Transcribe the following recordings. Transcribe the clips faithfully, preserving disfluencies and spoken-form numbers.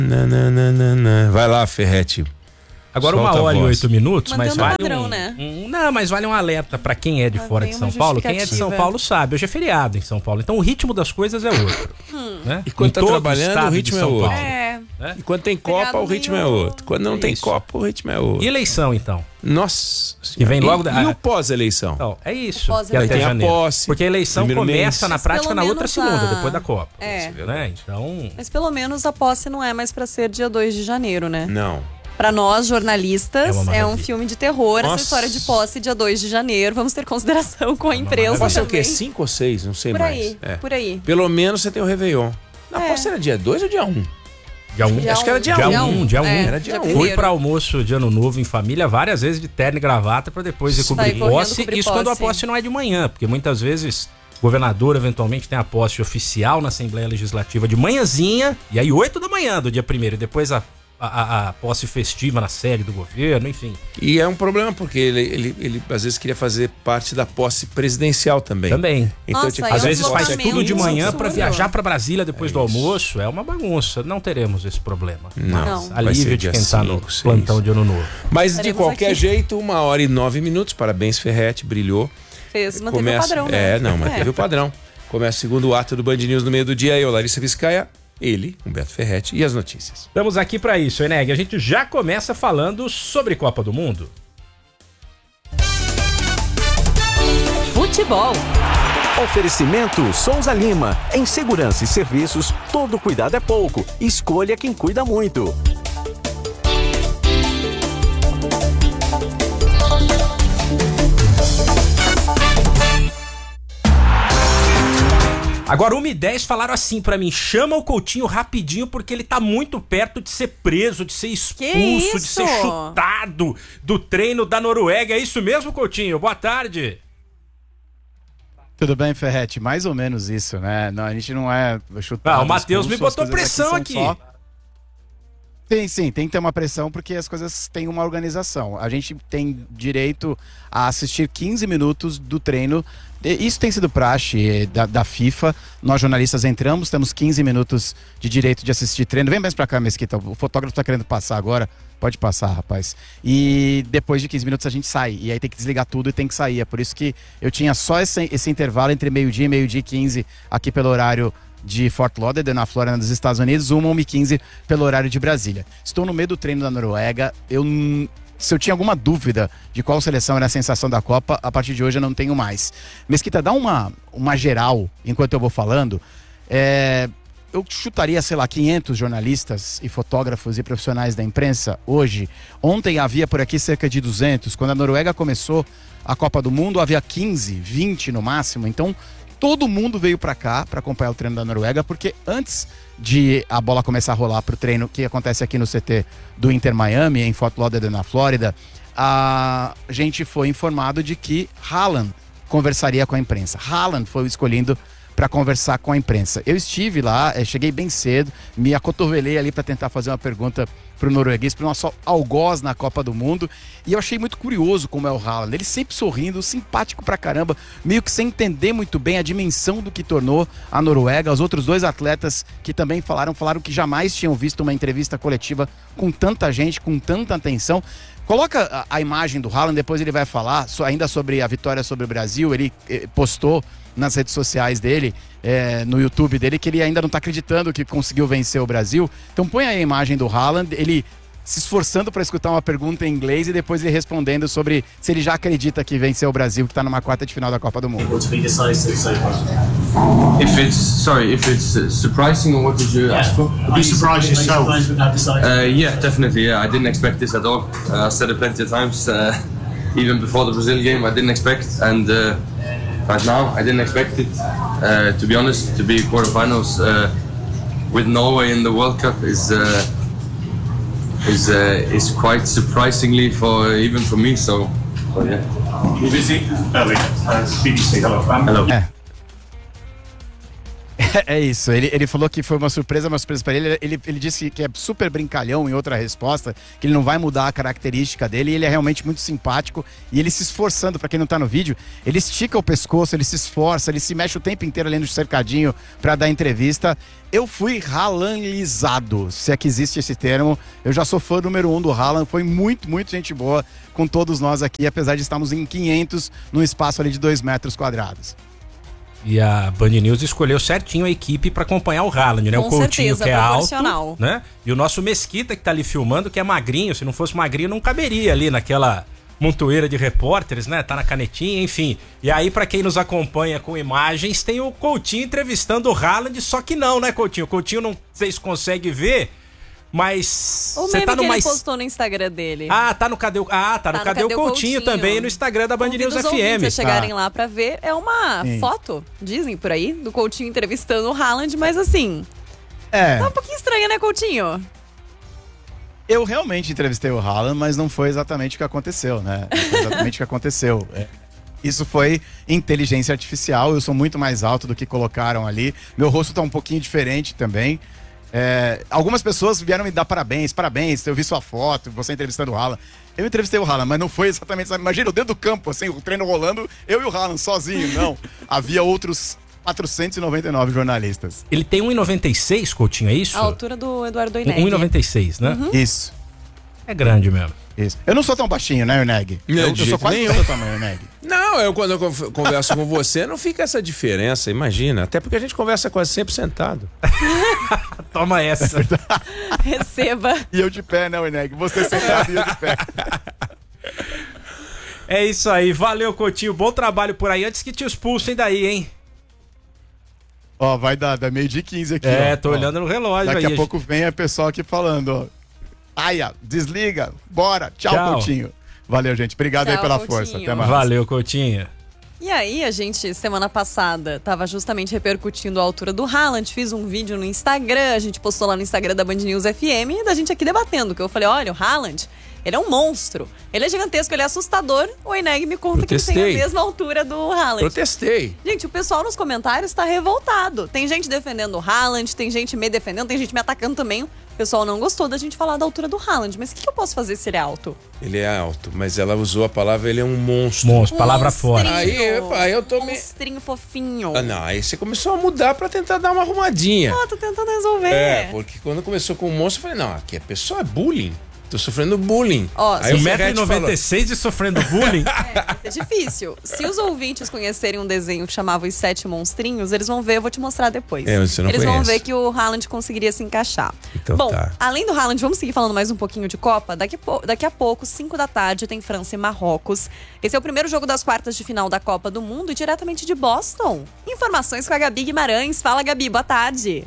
Nananana. Vai lá, Ferretti. Agora uma hora e oito minutos, mas vale padrão, um, né? um... Não, mas vale um alerta pra quem é de ah, fora de São Paulo. Quem é de São Paulo sabe, hoje é feriado em São Paulo. Então o ritmo das coisas é outro. Hum. Né? E quando tá trabalhando, o ritmo é outro. É. Né? E quando tem Copa, o ritmo é outro. Quando não é tem Copa, o ritmo é outro. E eleição, então? Nossa. Que vem logo e, da... e o pós-eleição? Então, é isso. Que até tem janeiro. A posse. Porque a eleição começa na prática na outra segunda, a... depois da Copa. É. Né? Então... Mas pelo menos a posse não é mais pra ser dia dois de janeiro, né? Não. Pra nós, jornalistas, é, é um filme de terror. Nossa. Essa história de posse dia dois de janeiro. Vamos ter consideração com a imprensa Posse é o também. quê? cinco ou seis? Não sei por mais. Aí, é. Por aí. Pelo menos você tem o Réveillon. Na é. posse era dia dois ou dia um? Dia um. Acho que era dia um. Dia um. É, era dia um. Fui pra almoço de ano novo em família várias vezes de terno e gravata pra depois ir cobrir posse. Isso posse. Quando a posse não é de manhã, porque muitas vezes o governador eventualmente tem a posse oficial na Assembleia Legislativa de manhãzinha, e aí oito da manhã do dia primeiro, e depois a A, a, a posse festiva na sede do governo, enfim. E é um problema, porque ele, ele, ele às vezes queria fazer parte da posse presidencial também. Também. Então, Nossa, tipo, às vezes faz tudo de manhã absurdo. para viajar para Brasília depois é do almoço. É uma bagunça. Não teremos esse problema. Não. Não. Alívio de quem tá no plantão de ano novo. Mas Estaremos de qualquer aqui. jeito, uma hora e nove minutos. Parabéns, Ferretti, brilhou. Fez, manteve Começa... o padrão, né? É, não, manteve é. o padrão. Começa o segundo ato do Band News no meio do dia. Eu, Larissa Vizcaia. Ele, Humberto Ferretti, e as notícias. Estamos aqui para isso, Eneg. A gente já começa falando sobre Copa do Mundo. Futebol. Oferecimento Souza Lima. Em segurança e serviços, todo cuidado é pouco. Escolha quem cuida muito. Agora, uma e dez falaram assim pra mim: chama o Coutinho rapidinho porque ele tá muito perto de ser preso, de ser expulso, de ser chutado do treino da Noruega. É isso mesmo, Coutinho? Boa tarde. Tudo bem, Ferretti? Mais ou menos isso, né? Não, a gente não é chutado. Ah, o Matheus me botou pressão aqui. Só... Tem sim, tem que ter uma pressão porque as coisas têm uma organização. A gente tem direito a assistir quinze minutos do treino. Isso tem sido praxe da, da FIFA. Nós jornalistas entramos, temos quinze minutos de direito de assistir treino. Vem mais pra cá, Mesquita. O fotógrafo tá querendo passar agora. Pode passar, rapaz. E depois de quinze minutos a gente sai. E aí tem que desligar tudo e tem que sair. É por isso que eu tinha só esse, esse intervalo entre meio-dia e meio-dia e quinze aqui pelo horário de Fort Lauderdale, na Flórida, dos Estados Unidos, uma e quinze pelo horário de Brasília. Estou no meio do treino da Noruega. Eu, se eu tinha alguma dúvida de qual seleção era a sensação da Copa, a partir de hoje eu não tenho mais. Mesquita, dá uma, uma geral enquanto eu vou falando. É, eu chutaria, sei lá, quinhentos jornalistas e fotógrafos e profissionais da imprensa hoje. Ontem havia por aqui cerca de duzentos. Quando a Noruega começou a Copa do Mundo, havia quinze, vinte no máximo. Então, todo mundo veio para cá para acompanhar o treino da Noruega, porque antes de a bola começar a rolar para o treino que acontece aqui no C T do Inter Miami, em Fort Lauderdale, na Flórida, a gente foi informado de que Haaland conversaria com a imprensa. Haaland foi o escolhido para conversar com a imprensa. Eu estive lá, cheguei bem cedo, me acotovelei ali para tentar fazer uma pergunta para o norueguês, para o nosso algoz na Copa do Mundo, e eu achei muito curioso como é o Haaland. Ele sempre sorrindo, simpático pra caramba, meio que sem entender muito bem a dimensão do que tornou a Noruega. Os outros dois atletas que também falaram, falaram que jamais tinham visto uma entrevista coletiva com tanta gente, com tanta atenção. Coloca a, a imagem do Haaland, depois ele vai falar so, ainda sobre a vitória sobre o Brasil. Ele eh, postou nas redes sociais dele, é, no YouTube dele, que ele ainda não está acreditando que conseguiu vencer o Brasil. Então põe aí a imagem do Haaland, ele se esforçando para escutar uma pergunta em inglês e depois ele respondendo sobre se ele já acredita que venceu o Brasil, que está numa quarta de final da Copa do Mundo. If it's sorry, if it's surprising, or what did you ask for? Are you surprised yourself? Uh, yeah, definitely. Yeah, I didn't expect this at all. Uh, I said it plenty of times, uh, even before the Brazil game. I didn't expect, and uh, right now I didn't expect it. Uh, to be honest, to be quarterfinals uh, with Norway in the World Cup is uh, is uh, is quite surprisingly for even for me. So, so yeah. You busy? Early. Uh, B B C. Hello. Um, Hello. É. É, é isso, ele, ele falou que foi uma surpresa, uma surpresa pra ele. ele. Ele disse que é super brincalhão em outra resposta, que ele não vai mudar a característica dele, e ele é realmente muito simpático, e ele se esforçando, pra quem não tá no vídeo, ele estica o pescoço, ele se esforça, ele se mexe o tempo inteiro ali no cercadinho pra dar entrevista. Eu fui haalandizado, se é que existe esse termo. Eu já sou fã número um do Haaland, foi muito, muito gente boa com todos nós aqui, apesar de estarmos em quinhentos, num espaço ali de dois metros quadrados. E a Band News escolheu certinho a equipe para acompanhar o Haaland, né? Com o Coutinho, certeza, que é alto, né? E o nosso Mesquita, que tá ali filmando, que é magrinho. Se não fosse magrinho, não caberia ali naquela montoeira de repórteres, né? Tá na canetinha, enfim. E aí, pra quem nos acompanha com imagens, tem o Coutinho entrevistando o Haaland, só que não, né, Coutinho? O Coutinho, não sei se consegue ver, mas... O cê meme tá no que mais... ele postou no Instagram dele. Ah, tá no Cadê o... Ah, tá, tá no Cadê, Cadê o Coutinho, Coutinho também, no Instagram da Band News F M. Se chegarem ah. lá pra ver, é uma Sim. foto, dizem por aí, do Coutinho entrevistando o Haaland, mas assim... É. Tá um pouquinho estranho, né, Coutinho? Eu realmente entrevistei o Haaland, mas não foi exatamente o que aconteceu, né? Não foi exatamente o que aconteceu. É. Isso foi inteligência artificial, eu sou muito mais alto do que colocaram ali. Meu rosto tá um pouquinho diferente também. É, algumas pessoas vieram me dar parabéns, parabéns, eu vi sua foto, você entrevistando o Haaland. Eu entrevistei o Haaland, mas não foi exatamente... Imagina, eu dentro do campo, assim, o treino rolando, eu e o Haaland sozinho, não. Havia outros quatrocentos e noventa e nove jornalistas. Ele tem um e noventa e seis, Coutinho, é isso? A altura do Eduardo Oineg. um e noventa e seis, né? Uhum. Isso. É grande mesmo. Isso. Eu não sou tão baixinho, né, Oineg? Não, Eu, de eu sou jeito quase nenhum. do seu tamanho, Oineg. Não, eu quando eu converso com você, não fica essa diferença, imagina. Até porque a gente conversa quase sempre sentado. Toma essa. Receba. E eu de pé, né, Oineg? Você sentado e eu de pé. É isso aí, valeu, Coutinho. Bom trabalho por aí. Antes que te expulsem daí, hein? Ó, vai dar, dá meio de quinze aqui, É, ó. tô ó. olhando no relógio Daqui aí. a pouco vem a pessoal aqui falando, ó. Aia, desliga, bora, tchau, Tchau. Coutinho. Valeu, gente. Obrigado Tchau, aí pela Coutinho. força. Até mais. Valeu, Coutinho. E aí, a gente, semana passada, tava justamente repercutindo a altura do Haaland, fiz um vídeo no Instagram, a gente postou lá no Instagram da Band News F M, e da gente aqui debatendo, que eu falei, olha, o Haaland, ele é um monstro, ele é gigantesco, ele é assustador, o Oineg me conta Protestei. que ele tem a mesma altura do Haaland. Protestei. Gente, o pessoal nos comentários tá revoltado, tem gente defendendo o Haaland, tem gente me defendendo, tem gente me atacando também. O pessoal não gostou da gente falar da altura do Haaland, mas o que, que eu posso fazer se ele é alto? Ele é alto, mas ela usou a palavra, ele é um monstro. Monstro, palavra Monstrinho. fora. Aí, epa, aí eu tô me... Monstrinho fofinho. Ah, não, aí você começou a mudar pra tentar dar uma arrumadinha. Ah, tô tentando resolver. É, porque quando começou com o monstro, eu falei, não, aqui a pessoa é bullying. Tô sofrendo bullying. Ó, aí o um metro e Ferretti noventa e seis e sofrendo bullying. É, é difícil. Se os ouvintes conhecerem um desenho que chamava Os Sete Monstrinhos, eles vão ver, eu vou te mostrar depois. É, você não eles vão conhece. ver que o Haaland conseguiria se encaixar. Então Bom, tá. além do Haaland, vamos seguir falando mais um pouquinho de Copa. Daqui, po- daqui a pouco, cinco da tarde, tem França e Marrocos. Esse é o primeiro jogo das quartas de final da Copa do Mundo e diretamente de Boston. Informações com a Gabi Guimarães. Fala, Gabi, boa tarde.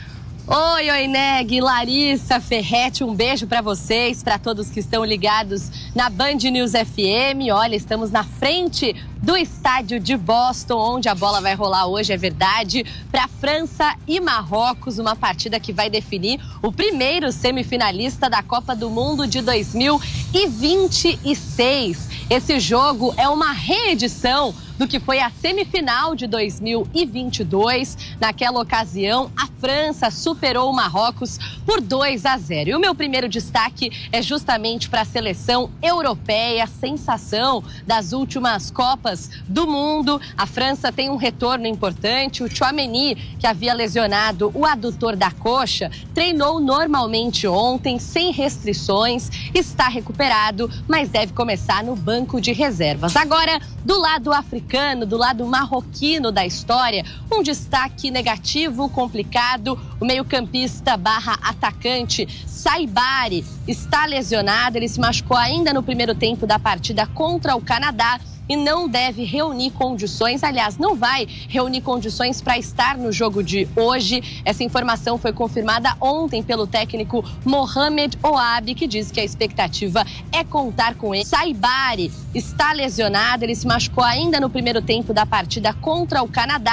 Oi, Oineg, Larissa, Ferretti, um beijo pra vocês, pra todos que estão ligados na Band News F M. Olha, estamos na frente do estádio de Boston, onde a bola vai rolar hoje, é verdade, pra França e Marrocos, uma partida que vai definir o primeiro semifinalista da Copa do Mundo de dois mil e vinte e seis. Esse jogo é uma reedição do que foi a semifinal de dois mil e vinte e dois. Naquela ocasião, a França superou o Marrocos por dois a zero. E o meu primeiro destaque é justamente para a seleção europeia, sensação das últimas Copas do Mundo. A França tem um retorno importante. O Tchouaméni, que havia lesionado o adutor da coxa, treinou normalmente ontem, sem restrições, está recuperado, mas deve começar no banco de reservas. Agora, do lado africano, do lado marroquino da história, um destaque negativo, complicado. O meio-campista barra atacante Saibari está lesionado. Ele se machucou ainda no primeiro tempo da partida contra o Canadá e não deve reunir condições, aliás, não vai reunir condições para estar no jogo de hoje. Essa informação foi confirmada ontem pelo técnico Mohamed Ouabi, que diz que a expectativa é contar com ele. Saibari está lesionado, ele se machucou ainda no primeiro tempo da partida contra o Canadá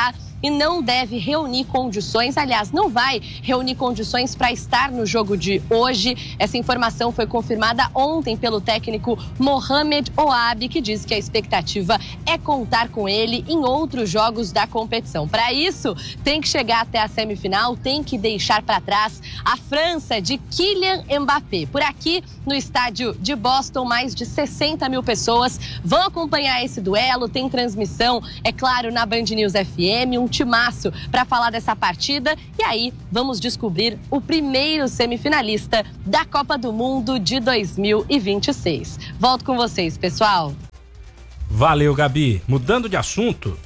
e não deve reunir condições, aliás, não vai reunir condições para estar no jogo de hoje. Essa informação foi confirmada ontem pelo técnico Mohamed Ouabi, que diz que a expectativa é contar com ele em outros jogos da competição. Para isso, tem que chegar até a semifinal, tem que deixar para trás a França de Kylian Mbappé. Por aqui, no estádio de Boston, mais de sessenta mil pessoas vão acompanhar esse duelo. Tem transmissão, é claro, na Band News F M, um timaço para falar dessa partida. E aí, vamos descobrir o primeiro semifinalista da Copa do Mundo de dois mil e vinte e seis. Volto com vocês, pessoal. Valeu, Gabi. Mudando de assunto,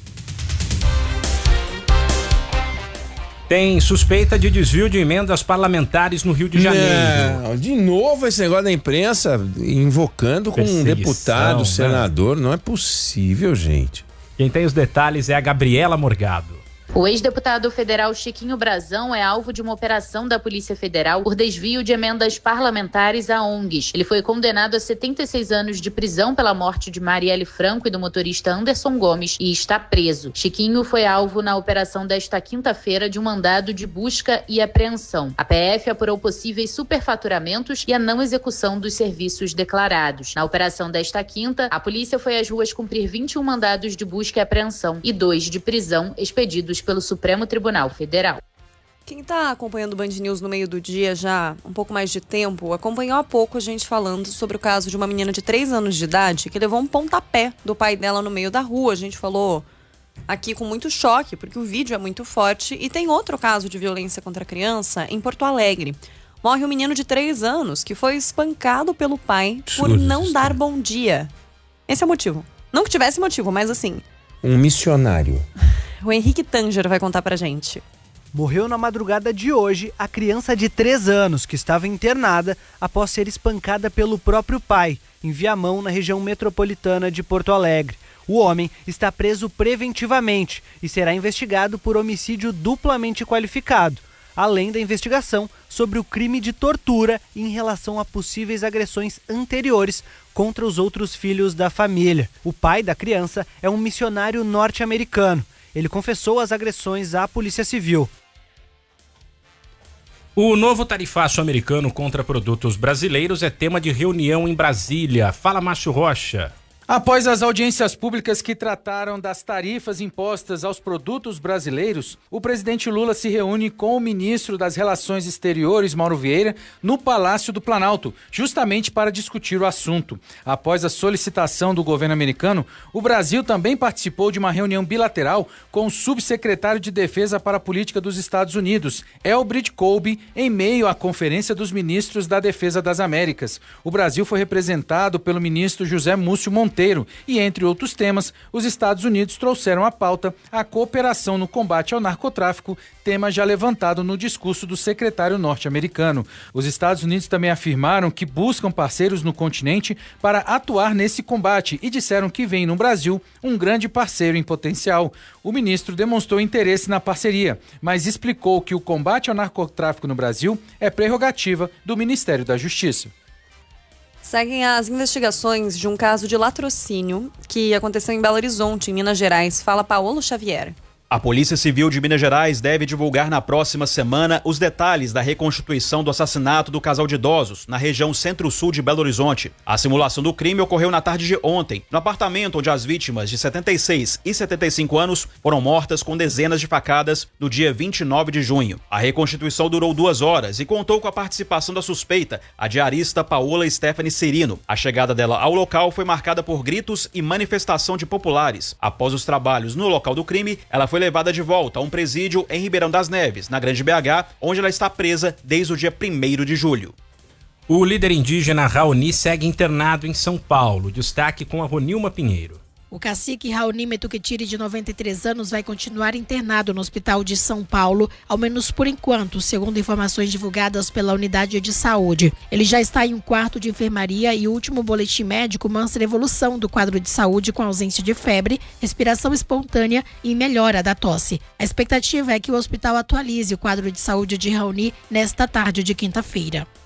tem suspeita de desvio de emendas parlamentares no Rio de Janeiro. Não, de novo esse negócio da imprensa invocando com um deputado, né? Senador. Não é possível, gente. Quem tem os detalhes é a Gabriela Morgado. O ex-deputado federal Chiquinho Brazão é alvo de uma operação da Polícia Federal por desvio de emendas parlamentares a O N Gs. Ele foi condenado a setenta e seis anos de prisão pela morte de Marielle Franco e do motorista Anderson Gomes e está preso. Chiquinho foi alvo na operação desta quinta-feira de um mandado de busca e apreensão. A P F apurou possíveis superfaturamentos e a não execução dos serviços declarados. Na operação desta quinta, a polícia foi às ruas cumprir vinte e um mandados de busca e apreensão e dois de prisão expedidos pelo Supremo Tribunal Federal. Quem está acompanhando o Band News no meio do dia já um pouco mais de tempo, acompanhou há pouco a gente falando sobre o caso de uma menina de três anos de idade que levou um pontapé do pai dela no meio da rua. A gente falou aqui com muito choque, porque o vídeo é muito forte. E tem outro caso de violência contra a criança em Porto Alegre. Morre um menino de três anos que foi espancado pelo pai por não dar bom dia. Esse é o motivo. Não que tivesse motivo, mas assim... Um missionário. O Henrique Tanger vai contar pra gente. Morreu na madrugada de hoje a criança de três anos que estava internada após ser espancada pelo próprio pai, em Viamão, na região metropolitana de Porto Alegre. O homem está preso preventivamente e será investigado por homicídio duplamente qualificado, além da investigação sobre o crime de tortura em relação a possíveis agressões anteriores contra os outros filhos da família. O pai da criança é um missionário norte-americano. Ele confessou as agressões à Polícia Civil. O novo tarifaço americano contra produtos brasileiros é tema de reunião em Brasília. Fala, Márcio Rocha. Após as audiências públicas que trataram das tarifas impostas aos produtos brasileiros, o presidente Lula se reúne com o ministro das Relações Exteriores, Mauro Vieira, no Palácio do Planalto, justamente para discutir o assunto. Após a solicitação do governo americano, o Brasil também participou de uma reunião bilateral com o subsecretário de Defesa para a Política dos Estados Unidos, Elbrit Colby, em meio à Conferência dos Ministros da Defesa das Américas. O Brasil foi representado pelo ministro José Múcio Monteiro. E, entre outros temas, os Estados Unidos trouxeram à pauta a cooperação no combate ao narcotráfico, tema já levantado no discurso do secretário norte-americano. Os Estados Unidos também afirmaram que buscam parceiros no continente para atuar nesse combate e disseram que vem no Brasil um grande parceiro em potencial. O ministro demonstrou interesse na parceria, mas explicou que o combate ao narcotráfico no Brasil é prerrogativa do Ministério da Justiça. Seguem as investigações de um caso de latrocínio que aconteceu em Belo Horizonte, em Minas Gerais. Fala Paulo Xavier. A Polícia Civil de Minas Gerais deve divulgar na próxima semana os detalhes da reconstituição do assassinato do casal de idosos na região centro-sul de Belo Horizonte. A simulação do crime ocorreu na tarde de ontem, no apartamento onde as vítimas de setenta e seis e setenta e cinco anos foram mortas com dezenas de facadas no dia vinte e nove de junho. A reconstituição durou duas horas e contou com a participação da suspeita, a diarista Paola Stephanie Serino. A chegada dela ao local foi marcada por gritos e manifestação de populares. Após os trabalhos no local do crime, ela foi levada de volta a um presídio em Ribeirão das Neves, na Grande B H, onde ela está presa desde o dia primeiro de julho. O líder indígena Raoni segue internado em São Paulo. Destaque com a Ronilma Pinheiro. O cacique Raoni Metuquetiri, de noventa e três anos, vai continuar internado no Hospital de São Paulo, ao menos por enquanto, segundo informações divulgadas pela unidade de saúde. Ele já está em um quarto de enfermaria e o último boletim médico mostra evolução do quadro de saúde com ausência de febre, respiração espontânea e melhora da tosse. A expectativa é que o hospital atualize o quadro de saúde de Raoni nesta tarde de quinta-feira.